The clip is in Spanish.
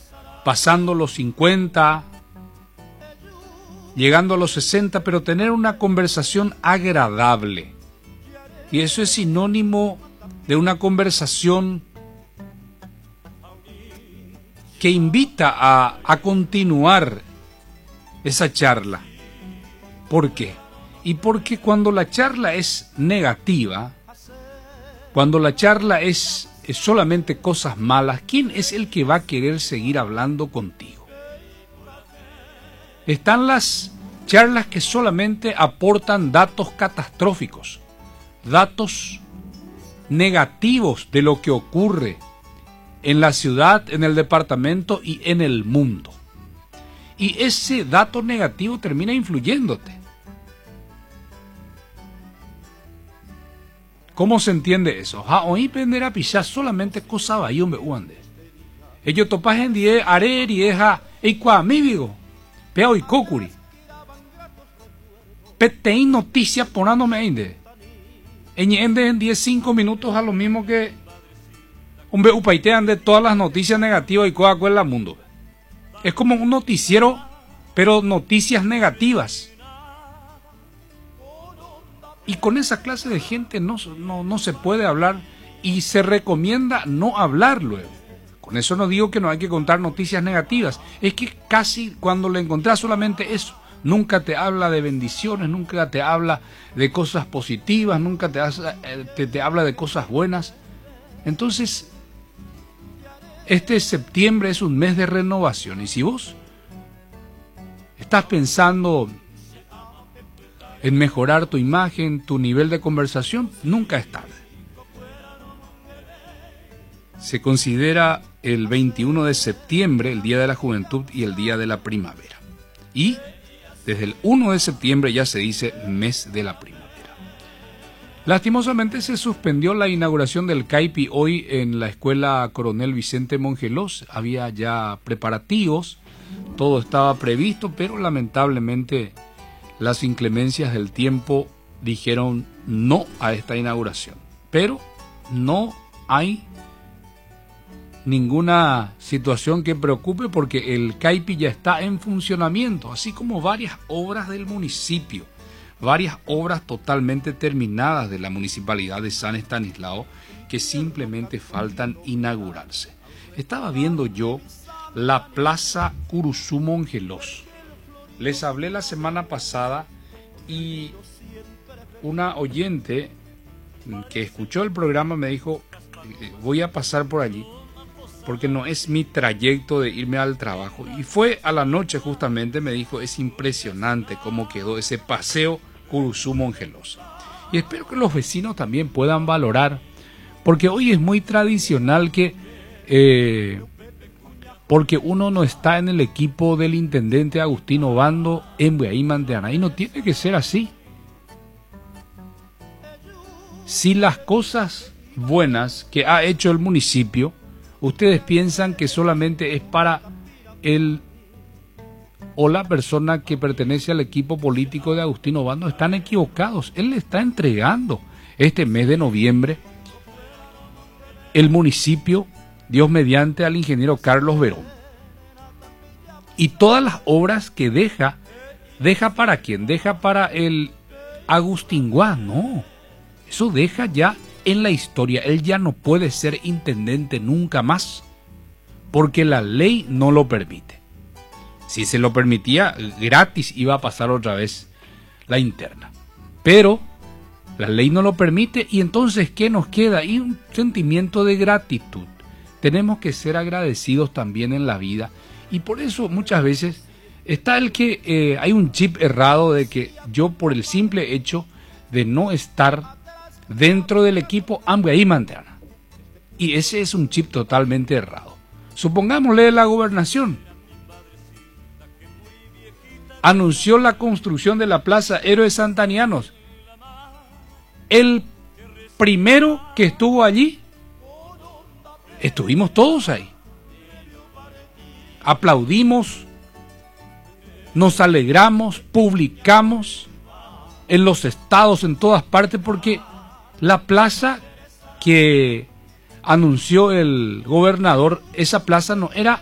pasando los 50, llegando a los 60, pero tener una conversación agradable. Y eso es sinónimo de una conversación que invita a continuar esa charla. ¿Por qué? Y porque cuando la charla es negativa, cuando la charla es solamente cosas malas, ¿quién es el que va a querer seguir hablando contigo? Están las charlas que solamente aportan datos catastróficos, datos negativos de lo que ocurre en la ciudad, en el departamento y en el mundo. Y ese dato negativo termina influyéndote. ¿Cómo se entiende eso? Hoy pendera pisar solamente cosa bayón me uande. Ellos topas en die are y deja equamibigo. Peo y cocuri. Petein noticias ponándome inde. En 5 minutos a lo mismo que un upaitean de todas las noticias negativas y coa cuela mundo. Es como un noticiero, pero noticias negativas. Y con esa clase de gente no se puede hablar y se recomienda no hablar luego. Con eso no digo que no hay que contar noticias negativas. Es que casi cuando le encontrás solamente eso. Nunca te habla de bendiciones, nunca te habla de cosas positivas, nunca te habla de cosas buenas. Entonces, este septiembre es un mes de renovación. Y si vos estás pensando en mejorar tu imagen, tu nivel de conversación, nunca es tarde. Se considera el 21 de septiembre el Día de la Juventud y el Día de la Primavera. Y desde el 1 de septiembre ya se dice mes de la primavera. Lastimosamente se suspendió la inauguración del CAIPI hoy en la Escuela Coronel Vicente Mongelós. Había ya preparativos, todo estaba previsto, pero lamentablemente las inclemencias del tiempo dijeron no a esta inauguración. Pero no hay ninguna situación que preocupe porque el CAIPI ya está en funcionamiento, así como varias obras del municipio, varias obras totalmente terminadas de la municipalidad de San Estanislao que simplemente faltan inaugurarse. Estaba viendo yo la Plaza Curuzú Mongelós. Les hablé la semana pasada y una oyente que escuchó el programa me dijo, voy a pasar por allí porque no es mi trayecto de irme al trabajo. Y fue a la noche justamente, me dijo, es impresionante cómo quedó ese paseo Curuzú Mongelós. Y espero que los vecinos también puedan valorar, porque hoy es muy tradicional que porque uno no está en el equipo del intendente Agustín Obando en Beaíman de Anaí. No tiene que ser así. Si las cosas buenas que ha hecho el municipio, ustedes piensan que solamente es para él o la persona que pertenece al equipo político de Agustín Obando, están equivocados. Él le está entregando este mes de noviembre el municipio, Dios mediante, al ingeniero Carlos Verón. Y todas las obras que deja para quién, deja para el Agustinguá, no. Eso deja ya en la historia. Él ya no puede ser intendente nunca más, porque la ley no lo permite. Si se lo permitía, gratis iba a pasar otra vez la interna. Pero la ley no lo permite y entonces, ¿qué nos queda? Y un sentimiento de gratitud. Tenemos que ser agradecidos también en la vida. Y por eso muchas veces está el que hay un chip errado de que yo, por el simple hecho de no estar dentro del equipo, ahí mantiene. Y ese es un chip totalmente errado. Supongámosle la gobernación anunció la construcción de la Plaza Héroes Santanianos. El primero que estuvo allí, estuvimos todos ahí. Aplaudimos, nos alegramos, publicamos en los estados, en todas partes, porque la plaza que anunció el gobernador, esa plaza no era